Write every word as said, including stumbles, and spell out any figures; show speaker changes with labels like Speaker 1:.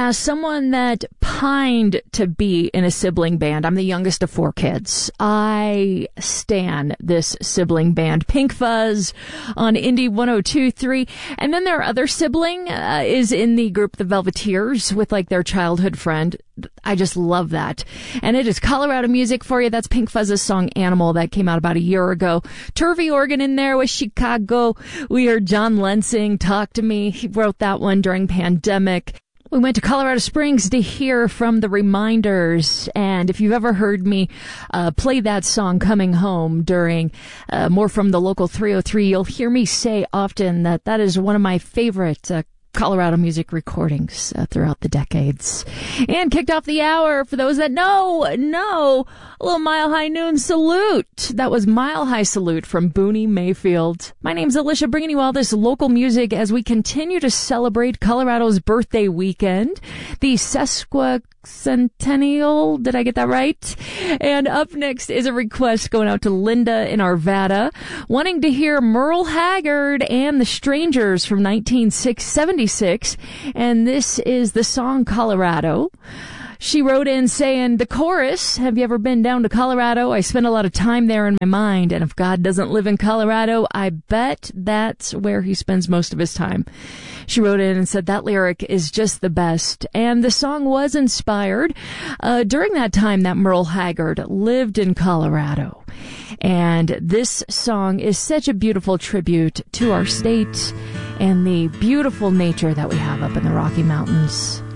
Speaker 1: As someone that pined to be in a sibling band, I'm the youngest of four kids. I stan this sibling band, Pink Fuzz on Indie one oh two point three. And then their other sibling uh, is in the group The Velveteers with like their childhood friend. I just love that. And it is Colorado music for you. That's Pink Fuzz's song Animal that came out about a year ago. Turvey Organ in there with Chicago. We heard John Lensing, Talk to Me. He wrote that one during pandemic. We went to Colorado Springs to hear from the Reminders, and if you've ever heard me uh, play that song Coming Home during uh, more from the local three oh three, you'll hear me say often that that is one of my favorite uh, Colorado music recordings uh, throughout the decades. And kicked off the hour, for those that know, know, a little Mile High Noon salute. That was Mile High Salute from Booney Mayfield. My name's Alicia, bringing you all this local music as we continue to celebrate Colorado's birthday weekend, the sesquicentennial. Did I get that right? And up next is a request going out to Linda in Arvada, wanting to hear Merle Haggard and the Strangers from nineteen seventy-six, and this is the song Colorado. She wrote in saying, the chorus, have you ever been down to Colorado? I spend a lot of time there in my mind, and if God doesn't live in Colorado, I bet that's where he spends most of his time. She wrote in and said that lyric is just the best, and the song was inspired uh, during that time that Merle Haggard lived in Colorado. And this song is such a beautiful tribute to our state and the beautiful nature that we have up in the Rocky Mountains.